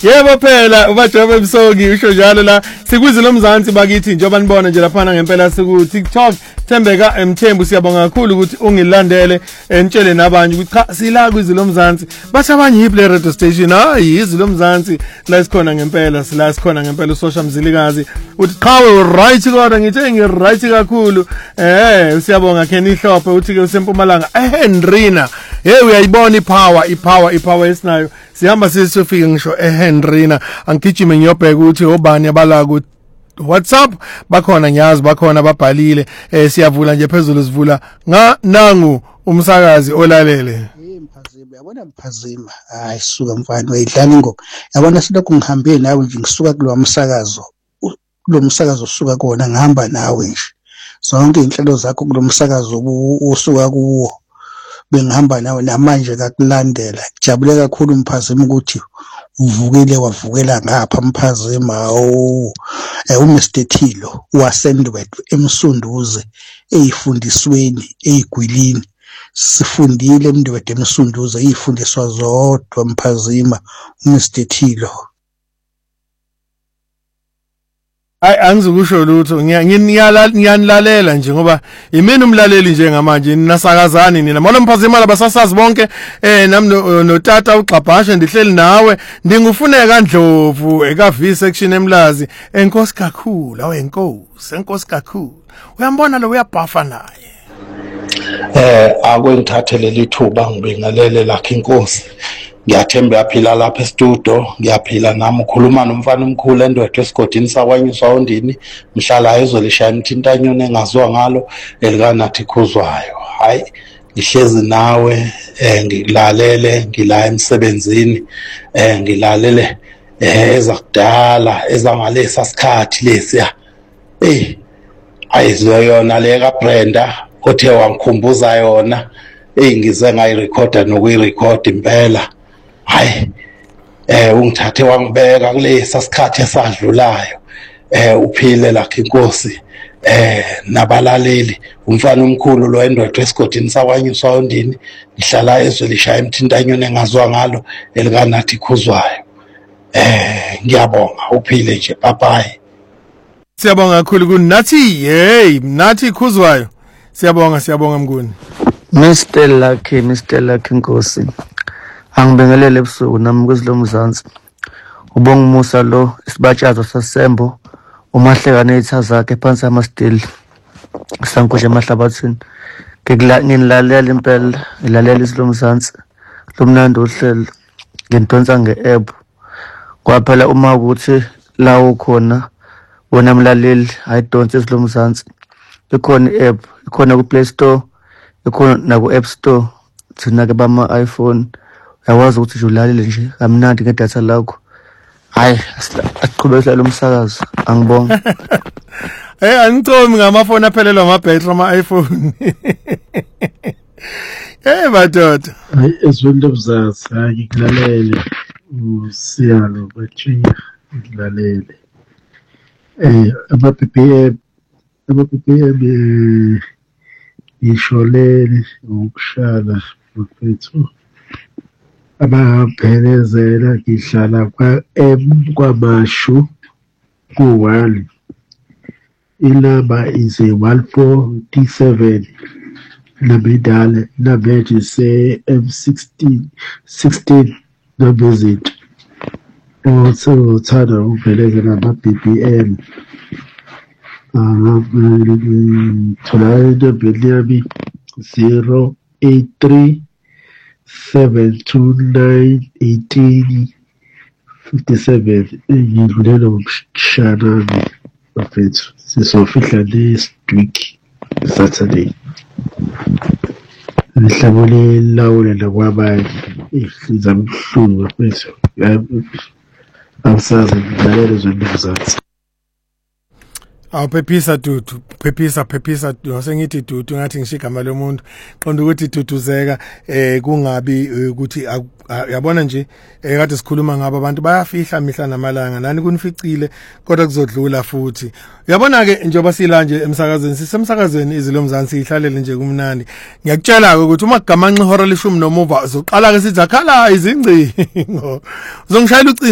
Yebo phela ubajobe Msongi usho njalo la sikwizilo mzansi bakithi njengoba nibona nje lapha ngempela siku TikTok Thembeka Mthembu siyabonga kakhulu ukuthi ungilandele entshele nabanye ukuthi cha sila kwizilo mzansi bathi abanye yiplay radio station hayi izilo mzansi la sikhona ngempela sila sikhona ngempela uSosha Mzilikazi uthi qawe right kodwa ngithe ngiright kakhulu siyabonga Ken Ihlophe uthi ke usempumalanga Henrina uyayibona ipower esinayo sihamba sisofika ngisho eHenrina angigijime ngiyobheka ukuthi obani abala ku WhatsApp bakhona ngiyazi bakhona babhalile siyavula nje phezulu sivula nangu umsakazi olalele Mphazima yabona Mphazima hayi suka mfana wayidlala ingoma yabona silokhu ngihambe nawe nje ngisuka kulo msakazo usuka kona ngihamba nawe nje zonke inhlelo zakho kulo msakazo usuka kuwo bengihamba nawe namanje kakulandela ngijabule kakhulu Mphazima ukuthi uvukile wavukela ngapha Mphazima uMr Thilo wasendwethu emsunduze eyifundisweni eyigwilini sifundile emndwethu emsunduze eyifundiswa zodwa Mphazima uMr Thilo angizukusho lutho ngiyanilalela nje ngoba imini umlaleli nje ngamanje ninasakazani nina molo Mphazima labasasazi bonke nami notata uXabhashe ndihleli nawe ndingufuneka Ndlovu ekaV section eMlazi enkosi kakhulu enkosi kakhulu uyambona lo uyabhafa naye akwengithathele lithuba ngibingelele lakhe inkosi ngiyathemba yaphila lapha estudio ngiyaphila nami ukhuluma nomfana omkhulu endwethu esigodini sakwanyiswa ondini mhlala ezolishaya imthintanyoni engaziwa ngalo elikanathi khuzwayo hayi ngihlezi nawe ngilalele ngila emsebenzini ngilalele ezakudala ezangalesa sikhathi lesiya ayiziyona le kaBrenda othe wangikhumbuza yona ngize ngayirecorda nokuyirecord impela hayi ungithathe wangibeka kulesa sikhathi esadlulayo uphile lakhe inkosi nabalaleli umfana omkhulu lo endwethu esigodini sakwanyiswa ondini ngihlala ezolishaya imthintanyoni engaziwa ngalo elikanathi khuzwayo ngiyabonga uphile nje bye siyabonga kakhulu kunathi nathi khuzwayo siyabonga mnguni Mr Lucky Nkosi angibingelele ebusuku nami kwizilo mzansi ubonga umusa lo isibatshazo sasembo umahleka nezitha zakhe phansi amastili sankushe emahlabathini nginilalela impela ilalela izilo mzansi lomnandi ohlelo ngintonsa ngeapp kwaphela uma ukuthi la ukhona wona mlaleli ayidonse izilo mzansi ikhona iapp ikhona ku Play Store ikhona na ku App Store thina ke bama iPhone uyakwazi ukuthi nje ulalele nje kamnandi ngedatha lakho hayi asiqhubekela lo msakazo angibonga angithomi ngamafoni aphelelwa ama-battery ama-iPhone madoda hayi ezwini mzansi hayi ngikulalele usiyalo batshiya ngikulalele ama-BPM ngishonele ukushala mfethu abaphelezela ngihlala kwaMashu ku-1 inamba is 147 nabidala nabethi se-M16 nobezinto othanda ukuveleza nama-BPM tholakala inambeni yami 083 7291857 ngidlulela ngomshanami bafethu sizofihla next week Saturday lihlabo lelawula nakwabanye ihliza mhlungu bafethu awusazi ngidlalele zona mzansi Phephisa Dudu, phephisa wasengithi Dudu ngathi ngisho igama lomuntu qonda ukuthi iduduzeka kungabi ukuthi yabona nje kade sikhuluma ngabo abantu bayafihla mihla namalanga nani kunificile kodwa kuzodlula futhi uyabona ke njengoba sila nje emsakazweni sisemsakazweni izilo mzansi ihlalele nje kumnandi ngiyakutshela ukuthi uma kugamanxa ihora leshumi nomuva uzoqala ke sithi akhala izingcingo uzongishayela